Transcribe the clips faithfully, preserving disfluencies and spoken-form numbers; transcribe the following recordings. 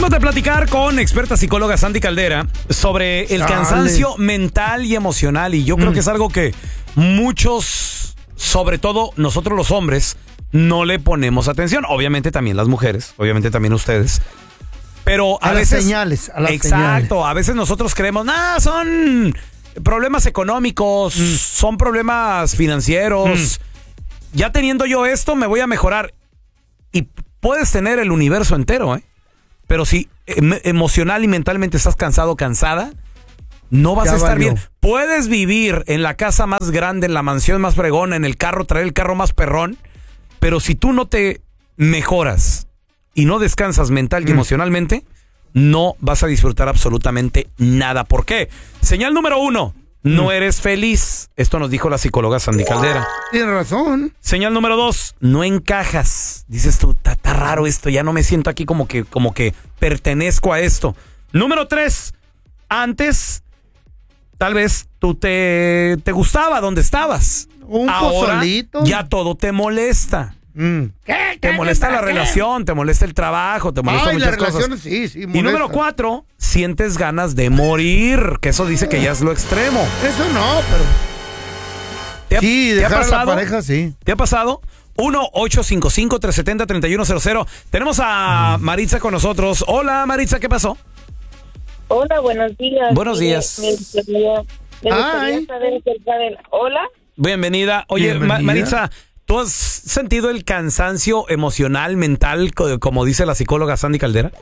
Acabamos de platicar con experta psicóloga Sandy Caldera sobre el cansancio Dale. mental y emocional. Y yo creo mm. que es algo que muchos, sobre todo nosotros los hombres, no le ponemos atención. Obviamente también las mujeres, obviamente también ustedes. Pero a, a veces... Las señales, a las exacto, señales. A veces nosotros creemos, nah, son problemas económicos, mm. son problemas financieros. Mm. Ya teniendo yo esto, me voy a mejorar. Y puedes tener el universo entero, ¿eh? Pero si em- emocional y mentalmente estás cansado, cansada, no vas ya a estar valió. bien. Puedes vivir en la casa más grande, en la mansión más fregona, en el carro, traer el carro más perrón, pero si tú no te mejoras y no descansas mental y mm. emocionalmente, no vas a disfrutar absolutamente nada. ¿Por qué? Señal número uno, no mm. eres feliz. Esto nos dijo la psicóloga Sandy Caldera. Tienes razón. Señal número dos, no encajas. Dices tú, está raro esto, ya no me siento aquí como que, como que pertenezco a esto. Número tres, antes tal vez tú te, te gustaba donde estabas. Un Ahora pozolito. Ya todo te molesta. Mm. ¿Qué? Te molesta la qué? relación, te molesta el trabajo, te molesta Ay, muchas la relación, cosas. Sí, sí, molesta. Y número cuatro, sientes ganas de morir, que eso dice que ya es lo extremo. Eso no, pero... ¿Te ha, sí, ¿te dejar ha pasado? a la pareja, sí. ¿Te ha pasado? uno ocho cinco cinco, tres siete cero, tres uno cero cero. Tenemos a Maritza con nosotros. Hola, Maritza, ¿qué pasó? Hola, buenos días. Buenos días. Me, me gustaría, me gustaría saber acerca del... Hola. Bienvenida. Oye, Bienvenida. Ma- Maritza, ¿tú has sentido el cansancio emocional, mental, como dice la psicóloga Sandy Caldera?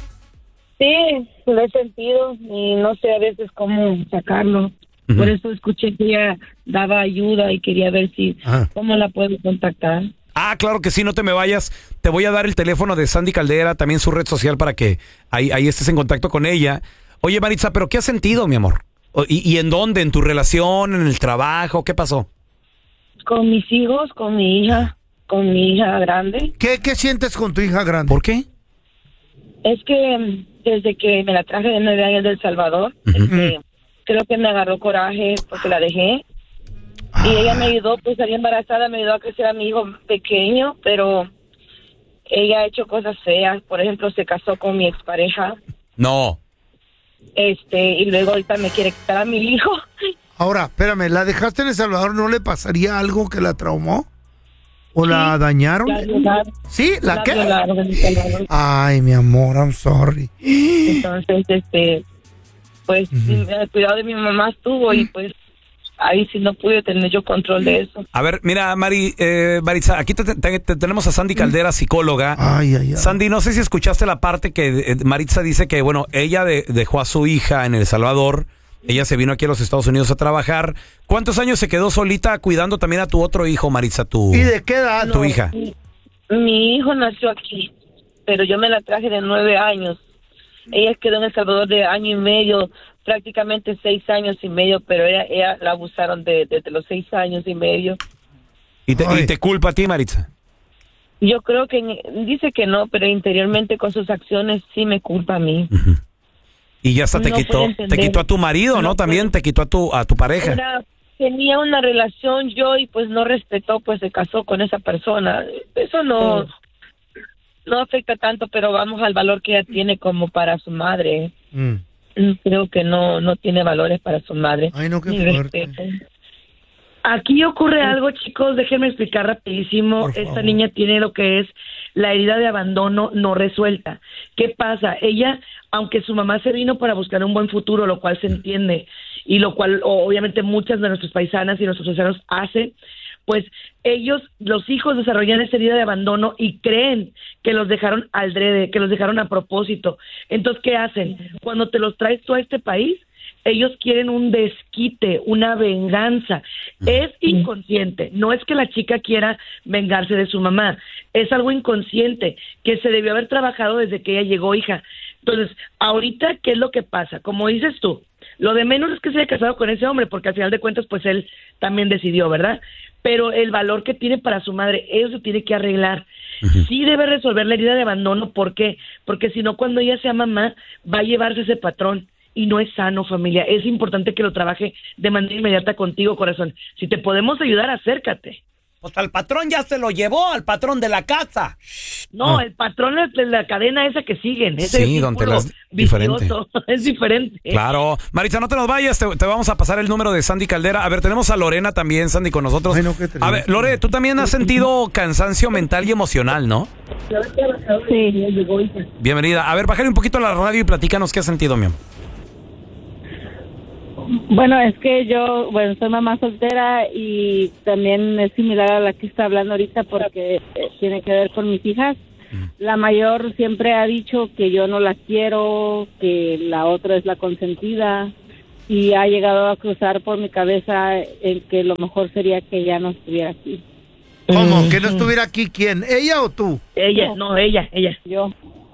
Sí, lo he sentido y no sé a veces cómo sacarlo. Uh-huh. Por eso escuché que ella daba ayuda y quería ver si Ajá. cómo la puedo contactar. Ah, claro que sí, no te me vayas. Te voy a dar el teléfono de Sandy Caldera, también su red social para que ahí, ahí estés en contacto con ella. Oye, Maritza, ¿pero qué has sentido, mi amor? ¿Y, y en dónde? ¿En tu relación? ¿En el trabajo? ¿Qué pasó? Con mis hijos, con mi hija, con mi hija grande. ¿Qué, qué sientes con tu hija grande? ¿Por qué? Es que desde que me la traje de nueve años de El Salvador, uh-huh. este, creo que me agarró coraje porque la dejé. Ah. Y ella me ayudó, pues salí embarazada, me ayudó a crecer a mi hijo pequeño, pero ella ha hecho cosas feas. Por ejemplo, se casó con mi expareja. No. Este, y luego ahorita me quiere quitar a mi hijo. Ahora, espérame, ¿la dejaste en El Salvador? ¿No le pasaría algo que la traumó? ¿O sí, la dañaron? La violaron. ¿Sí? ¿La, ¿La qué? Violaron en El Salvador. Ay, mi amor, I'm sorry. Entonces, este, pues, uh-huh. el cuidado de mi mamá estuvo y pues ahí sí no pude tener yo control de eso. A ver, mira, Mari, eh, Maritza, aquí te, te, te tenemos a Sandy Caldera, psicóloga. Ay, ay, ay. Sandy, no sé si escuchaste la parte que eh, Maritza dice que, bueno, ella de, dejó a su hija en El Salvador, ella se vino aquí a los Estados Unidos a trabajar. ¿Cuántos años se quedó solita cuidando también a tu otro hijo, Maritza, tu, ¿Y de qué edad? tu no, hija? Mi, mi hijo nació aquí, pero yo me la traje de nueve años. Ella quedó en El Salvador de año y medio, prácticamente seis años y medio, pero ella, ella la abusaron de, desde los seis años y medio. ¿Y te, ¿Y te culpa a ti, Maritza? Yo creo que, dice que no, pero interiormente con sus acciones sí me culpa a mí. Uh-huh. Y ya hasta te no quitó, te quitó a tu marido, ¿no? no También te quitó a tu, a tu pareja. Era, tenía una relación yo y pues no respetó, pues se casó con esa persona. Eso no... Sí. No afecta tanto, pero vamos al valor que ella tiene como para su madre. Mm. Creo que no no tiene valores para su madre. Ay, no, qué Ni fuerte. respeto. Aquí ocurre algo, chicos, déjenme explicar rapidísimo. Esta niña tiene lo que es la herida de abandono no resuelta. ¿Qué pasa? Ella, aunque su mamá se vino para buscar un buen futuro, lo cual se entiende, y lo cual obviamente muchas de nuestras paisanas y nuestros paisanos hacen, pues ellos, los hijos, desarrollan esa herida de abandono y creen que los dejaron al drede, que los dejaron a propósito. Entonces, ¿qué hacen? Cuando te los traes tú a este país, ellos quieren un desquite, una venganza. Es inconsciente. No es que la chica quiera vengarse de su mamá. Es algo inconsciente que se debió haber trabajado desde que ella llegó, hija. Entonces, ahorita, ¿qué es lo que pasa? Como dices tú, lo de menos es que se haya casado con ese hombre, porque al final de cuentas, pues él también decidió, ¿verdad? Pero el valor que tiene para su madre, eso se tiene que arreglar. Uh-huh. Sí debe resolver la herida de abandono. ¿Por qué? Porque si no, cuando ella sea mamá, va a llevarse ese patrón. Y no es sano, familia. Es importante que lo trabaje de manera inmediata contigo, corazón. Si te podemos ayudar, acércate. Pues al patrón ya se lo llevó, al patrón de la casa. No, Ah. el patrón es de la cadena esa que siguen. Ese Sí, don Tela, es diferente. Es diferente. Claro. Maritza, no te nos vayas, te, te vamos a pasar el número de Sandy Caldera. A ver, tenemos a Lorena también, Sandy, con nosotros. Ay, no, qué triste. A ver, Lore, tú también has sentido cansancio mental y emocional, ¿no? Sí. Bienvenida. A ver, bájale un poquito la radio y platícanos qué has sentido, mi amor. Bueno, es que yo, bueno, soy mamá soltera y también es similar a la que está hablando ahorita porque eh, tiene que ver con mis hijas. La mayor siempre ha dicho que yo no la quiero, que la otra es la consentida y ha llegado a cruzar por mi cabeza en que lo mejor sería que ella no estuviera aquí. ¿Cómo? ¿Que no estuviera aquí quién? ¿Ella o tú? Ella, no, ella, ella. Yo.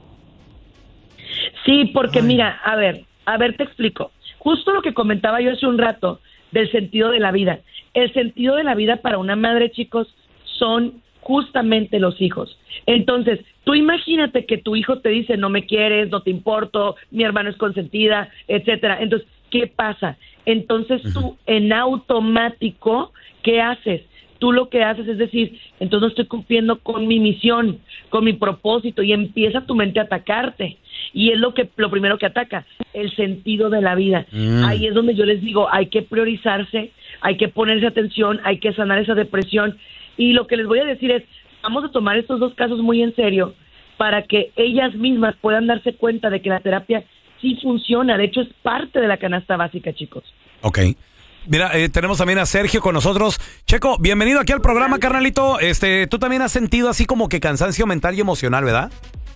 Sí, porque Ay. mira, a ver, a ver, te explico. Justo lo que comentaba yo hace un rato del sentido de la vida. El sentido de la vida para una madre, chicos, son justamente los hijos. Entonces, tú imagínate que tu hijo te dice, no me quieres, no te importo, mi hermano es consentida, etcétera. Entonces, ¿qué pasa? Entonces tú, en automático, ¿qué haces? Tú lo que haces es decir, entonces no estoy cumpliendo con mi misión, con mi propósito, y empieza tu mente a atacarte. Y es lo que lo primero que ataca, el sentido de la vida. Mm. Ahí es donde yo les digo, hay que priorizarse, hay que ponerse atención, hay que sanar esa depresión. Y lo que les voy a decir es, vamos a tomar estos dos casos muy en serio para que ellas mismas puedan darse cuenta de que la terapia sí funciona. De hecho, es parte de la canasta básica, chicos. Ok. Mira, eh, tenemos también a Sergio con nosotros. Checo, bienvenido aquí al programa, carnalito. Este, tú también has sentido así como que cansancio mental y emocional, ¿verdad?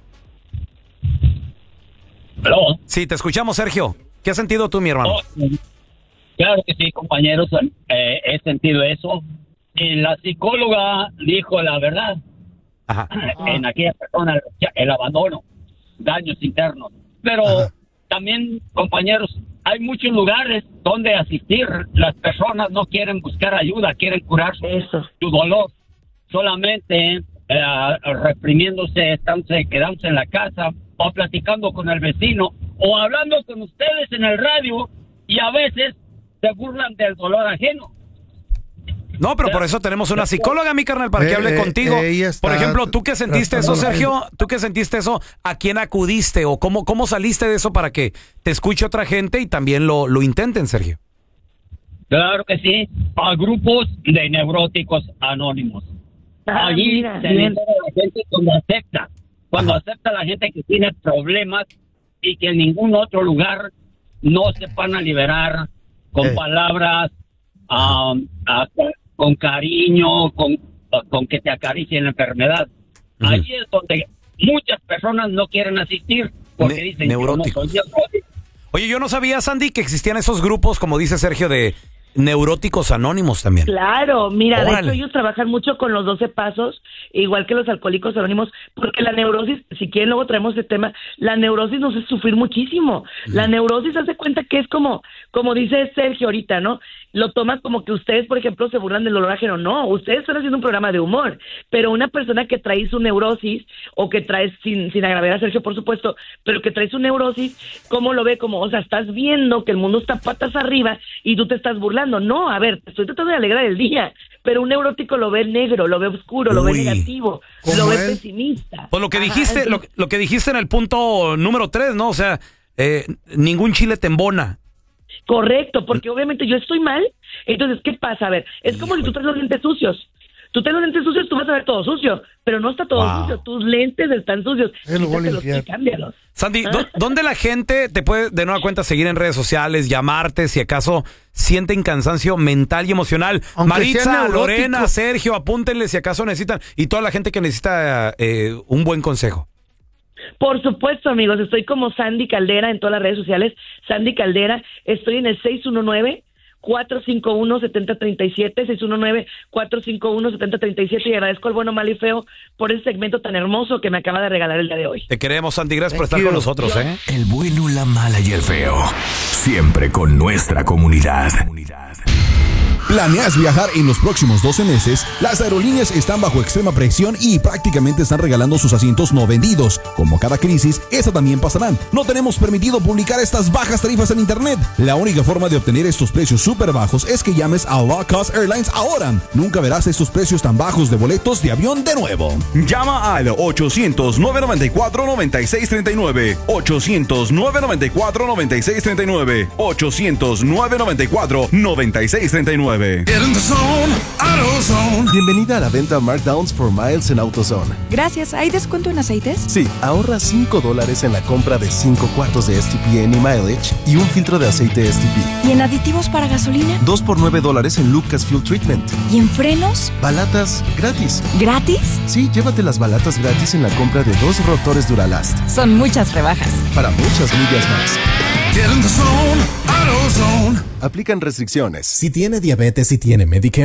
¿Aló? Sí, te escuchamos, Sergio. ¿Qué has sentido tú, mi hermano? Oh, claro que sí, compañeros, eh, he sentido eso. Y la psicóloga dijo la verdad. Ajá. En aquella persona, el abandono, daños internos. Pero Ajá. también, compañeros, hay muchos lugares donde asistir. Las personas no quieren buscar ayuda, quieren curar su, Eso. su dolor. Solamente eh, reprimiéndose, estándose, quedándose en la casa, o platicando con el vecino, o hablando con ustedes en el radio, y a veces se burlan del dolor ajeno. No, pero por eso tenemos una psicóloga, mi carnal, para que Eh, hable eh, contigo. ella está Por ejemplo, ¿tú qué sentiste eso, tratando de- Sergio? ¿Tú qué sentiste eso? ¿A quién acudiste? ¿O cómo, cómo saliste de eso para que te escuche otra gente y también lo, lo intenten, Sergio? Claro que sí, a grupos de neuróticos anónimos. Ah, Allí mira, se bien. libera la gente cuando acepta, cuando Ajá. acepta la gente que tiene problemas y que en ningún otro lugar no se van a liberar con Eh. palabras, um, a- con cariño, con, con que te acaricien la enfermedad. Ujú. Allí es donde muchas personas no quieren asistir porque Ne- dicen neuróticos. que no soy neurótico. Oye, yo no sabía, Sandy, que existían esos grupos, como dice Sergio, de neuróticos anónimos también. Claro, mira, Órale. de hecho ellos trabajan mucho con los doce pasos, igual que los alcohólicos anónimos, porque la neurosis, si quieren luego traemos ese tema, la neurosis nos hace sufrir muchísimo. La neurosis hace cuenta que es como, como dice Sergio ahorita, ¿no? Lo tomas como que ustedes, por ejemplo, se burlan del olor ajeno. No, ustedes están haciendo un programa de humor, pero una persona que trae su neurosis, o que trae, sin, sin agraviar a Sergio, por supuesto, pero que trae su neurosis, ¿cómo lo ve? Como, o sea, estás viendo que el mundo está patas arriba y tú te estás burlando. No, a ver, te estoy tratando de alegrar el día, pero un neurótico lo ve negro, lo ve oscuro, lo ve Uy. negativo, ¿Cómo lo ve él? pesimista. Pues lo que Ajá, dijiste, lo, entonces- lo que dijiste en el punto número tres, ¿no? O sea, eh, ningún chile te embona. Correcto, porque obviamente yo estoy mal, entonces, ¿qué pasa? A ver, es como si tú traes los lentes sucios. Tú traes los lentes sucios, tú vas a ver todo sucio, pero no está todo Wow. sucio, tus lentes están sucios. Él lo va a Quítatelos limpiar. y cámbialos. Sandy, ¿dó- ¿dónde la gente te puede de nueva cuenta seguir en redes sociales, llamarte si acaso sienten cansancio mental y emocional? Aunque Maritza, sean neuróticos. Lorena, Sergio, apúntenle si acaso necesitan, y toda la gente que necesita eh, un buen consejo. Por supuesto, amigos, estoy como Sandy Caldera en todas las redes sociales. Sandy Caldera, estoy en el seis uno nueve, cuatro cinco uno, siete cero tres siete, seis uno nueve, cuatro cinco uno, siete cero tres siete, y agradezco al bueno, malo y feo por ese segmento tan hermoso que me acaba de regalar el día de hoy. Te queremos, Sandy, gracias por Thank estar con you. nosotros, ¿eh? El bueno, la mala y el feo. Siempre con nuestra comunidad. ¿Planeas viajar en los próximos doce meses? Las aerolíneas están bajo extrema presión y prácticamente están regalando sus asientos no vendidos. Como cada crisis, esa también pasará. No tenemos permitido publicar estas bajas tarifas en internet. La única forma de obtener estos precios súper bajos es que llames a Low Cost Airlines ahora. Nunca verás estos precios tan bajos de boletos de avión de nuevo. Llama al ochocientos, nueve noventa y cuatro, noventa y seis treinta y nueve. ochocientos, nueve noventa y cuatro, noventa y seis treinta y nueve. ochocientos, nueve noventa y cuatro, noventa y seis treinta y nueve. Bienvenida a la venta Markdowns for Miles en AutoZone. Gracias. ¿Hay descuento en aceites? Sí, ahorra cinco dólares en la compra de cinco cuartos de S T P Any Mileage y un filtro de aceite S T P. ¿Y en aditivos para gasolina? dos por nueve dólares en Lucas Fuel Treatment. ¿Y en frenos? Balatas gratis. ¿Gratis? Sí, llévate las balatas gratis en la compra de dos rotores Duralast. Son muchas rebajas. Para muchas millas más. Get in the zone, AutoZone. Aplican restricciones. Si tiene diabetes y tiene Medicare,